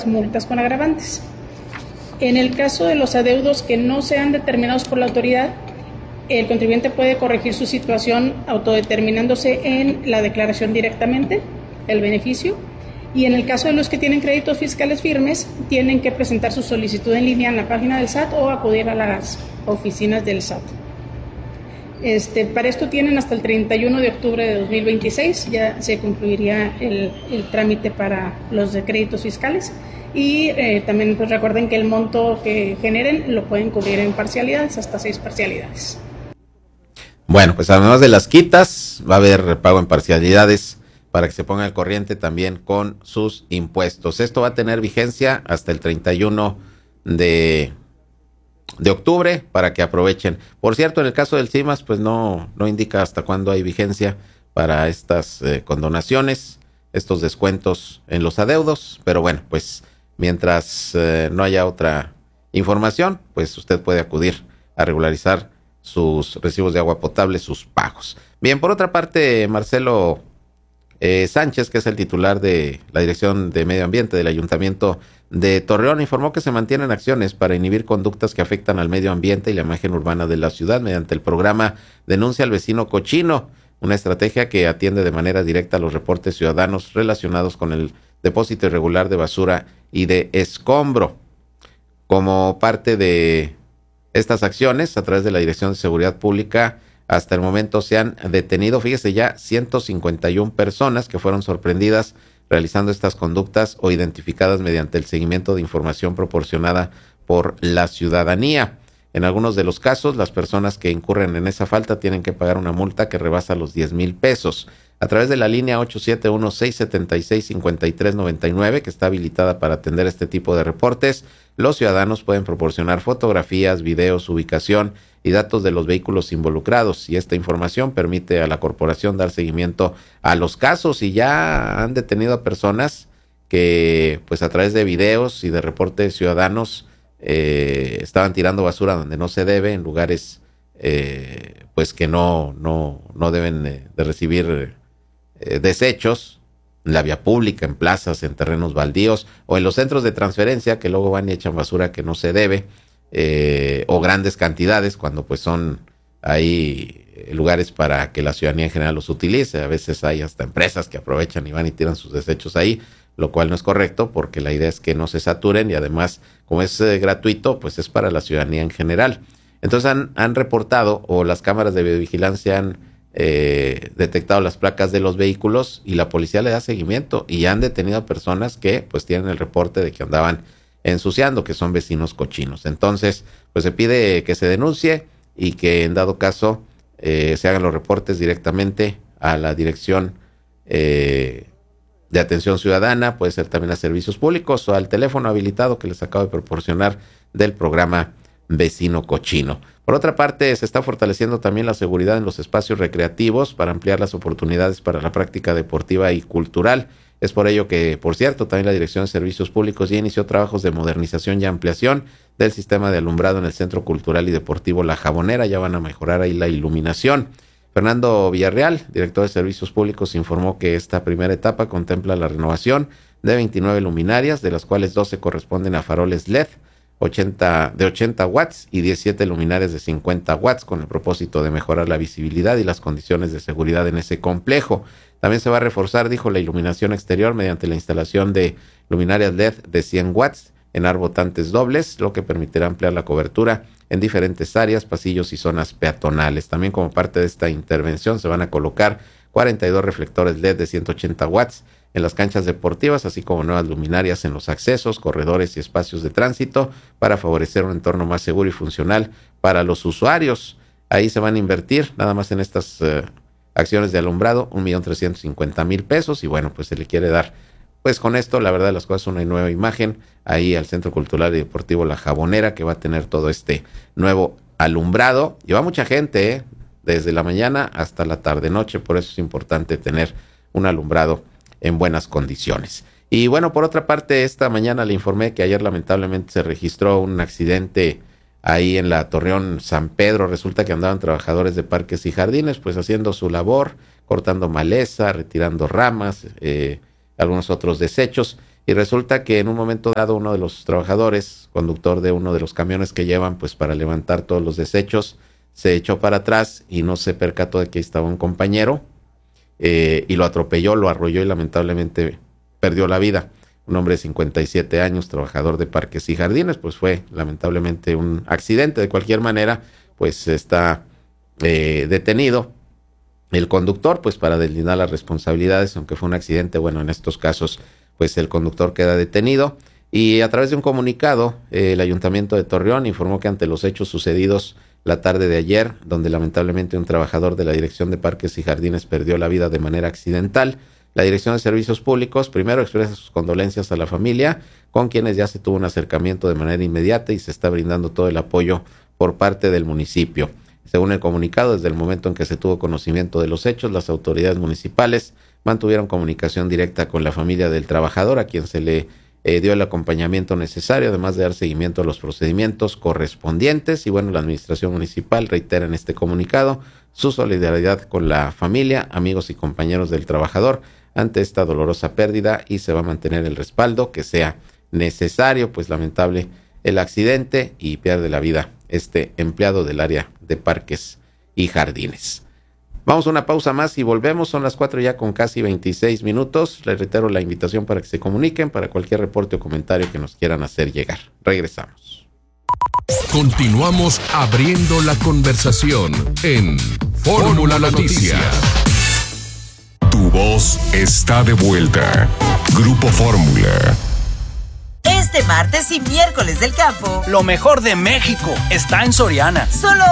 las multas con agravantes. En el caso de los adeudos que no sean determinados por la autoridad, el contribuyente puede corregir su situación autodeterminándose en la declaración directamente, el beneficio, y en el caso de los que tienen créditos fiscales firmes, tienen que presentar su solicitud en línea en la página del SAT o acudir a las oficinas del SAT. Para esto tienen hasta el 31 de octubre de 2026, ya se concluiría el trámite para los de créditos fiscales, y también pues recuerden que el monto que generen lo pueden cubrir en parcialidades, hasta 6 parcialidades. Bueno, pues además de las quitas, va a haber pago en parcialidades para que se ponga al corriente también con sus impuestos. Esto va a tener vigencia hasta el 31 de octubre para que aprovechen. Por cierto, en el caso del CIMAS, pues no indica hasta cuándo hay vigencia para estas condonaciones, estos descuentos en los adeudos, pero bueno, pues mientras no haya otra información, pues usted puede acudir a regularizar sus recibos de agua potable, sus pagos. Bien, por otra parte, Marcelo Sánchez, que es el titular de la Dirección de Medio Ambiente del Ayuntamiento de Torreón, informó que se mantienen acciones para inhibir conductas que afectan al medio ambiente y la imagen urbana de la ciudad mediante el programa Denuncia al Vecino Cochino, una estrategia que atiende de manera directa a los reportes ciudadanos relacionados con el depósito irregular de basura y de escombro. Como parte de estas acciones, a través de la Dirección de Seguridad Pública, hasta el momento se han detenido, fíjese ya, 151 personas que fueron sorprendidas realizando estas conductas o identificadas mediante el seguimiento de información proporcionada por la ciudadanía. En algunos de los casos, las personas que incurren en esa falta tienen que pagar una multa que rebasa los 10,000 pesos. A través de la línea 871-676-5399, que está habilitada para atender este tipo de reportes, los ciudadanos pueden proporcionar fotografías, videos, ubicación y datos de los vehículos involucrados, y esta información permite a la corporación dar seguimiento a los casos, y ya han detenido a personas que pues a través de videos y de reportes ciudadanos estaban tirando basura donde no se debe, en lugares pues que no deben de recibir desechos, en la vía pública, en plazas, en terrenos baldíos o en los centros de transferencia, que luego van y echan basura que no se debe, o grandes cantidades cuando pues son ahí lugares para que la ciudadanía en general los utilice. A veces hay hasta empresas que aprovechan y van y tiran sus desechos ahí, lo cual no es correcto, porque la idea es que no se saturen, y además, como es gratuito, pues es para la ciudadanía en general. Entonces han reportado, o las cámaras de videovigilancia han detectado las placas de los vehículos, y la policía le da seguimiento, y han detenido a personas que pues tienen el reporte de que andaban ensuciando, que son vecinos cochinos. Entonces, pues se pide que se denuncie y que en dado caso se hagan los reportes directamente a la Dirección de Atención Ciudadana, puede ser también a Servicios Públicos o al teléfono habilitado que les acabo de proporcionar del programa Vecino Cochino. Por otra parte, se está fortaleciendo también la seguridad en los espacios recreativos para ampliar las oportunidades para la práctica deportiva y cultural. Es por ello que, por cierto, también la Dirección de Servicios Públicos ya inició trabajos de modernización y ampliación del sistema de alumbrado en el Centro Cultural y Deportivo La Jabonera. Ya van a mejorar ahí la iluminación. Fernando Villarreal, director de Servicios Públicos, informó que esta primera etapa contempla la renovación de 29 luminarias, de las cuales 12 corresponden a faroles LED de 80 watts y 17 luminarias de 50 watts, con el propósito de mejorar la visibilidad y las condiciones de seguridad en ese complejo. También se va a reforzar, dijo, la iluminación exterior mediante la instalación de luminarias LED de 100 watts en arbotantes dobles, lo que permitirá ampliar la cobertura en diferentes áreas, pasillos y zonas peatonales. También, como parte de esta intervención, se van a colocar 42 reflectores LED de 180 watts en las canchas deportivas, así como nuevas luminarias en los accesos, corredores y espacios de tránsito, para favorecer un entorno más seguro y funcional para los usuarios. Ahí se van a invertir, nada más en estas acciones de alumbrado, 1,350,000 pesos, y bueno, pues se le quiere dar, pues con esto, la verdad de las cosas, una nueva imagen ahí al Centro Cultural y Deportivo La Jabonera, que va a tener todo este nuevo alumbrado. Lleva mucha gente, desde la mañana hasta la tarde-noche, por eso es importante tener un alumbrado en buenas condiciones. Y bueno, por otra parte, esta mañana le informé que ayer lamentablemente se registró un accidente ahí en la Torreón San Pedro. Resulta que andaban trabajadores de Parques y Jardines pues haciendo su labor, cortando maleza, retirando ramas, algunos otros desechos, y resulta que en un momento dado uno de los trabajadores, conductor de uno de los camiones que llevan pues para levantar todos los desechos, se echó para atrás y no se percató de que estaba un compañero y lo atropelló, lo arrolló y lamentablemente perdió la vida. Un hombre de 57 años, trabajador de parques y jardines, pues fue lamentablemente un accidente. De cualquier manera, pues está detenido el conductor, pues para deslindar las responsabilidades, aunque fue un accidente, bueno, en estos casos, pues el conductor queda detenido. Y a través de un comunicado, el Ayuntamiento de Torreón informó que ante los hechos sucedidos la tarde de ayer, donde lamentablemente un trabajador de la Dirección de Parques y Jardines perdió la vida de manera accidental, la Dirección de Servicios Públicos primero expresa sus condolencias a la familia, con quienes ya se tuvo un acercamiento de manera inmediata y se está brindando todo el apoyo por parte del municipio. Según el comunicado, desde el momento en que se tuvo conocimiento de los hechos, las autoridades municipales mantuvieron comunicación directa con la familia del trabajador, a quien se le dio el acompañamiento necesario, además de dar seguimiento a los procedimientos correspondientes. Y bueno, la administración municipal reitera en este comunicado su solidaridad con la familia, amigos y compañeros del trabajador ante esta dolorosa pérdida, y se va a mantener el respaldo que sea necesario. Pues lamentable el accidente y pierde la vida este empleado del área de parques y jardines. Vamos a una pausa más y volvemos. Son las 4 ya con casi 26 minutos. Les reitero la invitación para que se comuniquen para cualquier reporte o comentario que nos quieran hacer llegar. Regresamos. Continuamos abriendo la conversación en Fórmula Noticias. Tu voz está de vuelta. Grupo Fórmula. Este martes y miércoles del campo, lo mejor de México está en Soriana. Solo